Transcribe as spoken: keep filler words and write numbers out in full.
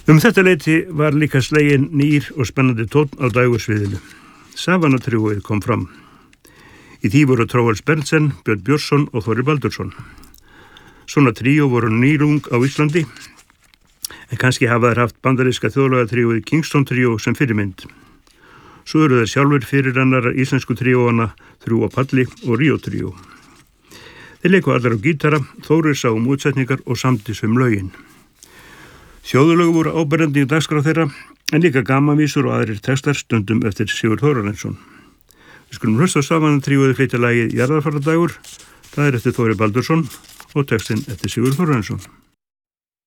Um þetta leyti var líka slegin nýr og spennandi tónn á dægursviðinu. Savannah-tríóið kom fram. Í því voru Tróels Berntsen, Björn Björnsson og Þórir Baldursson. Svona tríó voru nýlung á Íslandi, en kannski hafa þær haft bandaríska þjóðlagatríóið Kingston tríó sem fyrirmynd. Svo eru þeir sjálfur fyrirrennara íslensku tríóana Þrjú á palli og Ríó tríó. Þeir leiku allar á gítara, Þórir sá um útsetningar og samdís um lögin. Þjóðulög voru áberandi í dagskrá þeirra, en líka gamanvísur og aðrir textar stundum eftir Sigurð Þórarinsson. Við skulum hlusta á Savannah-tríóið flytja lagið Jarðarfarardagur, það er eftir Þórir Baldursson og textinn eftir Sigurð Þórarinsson.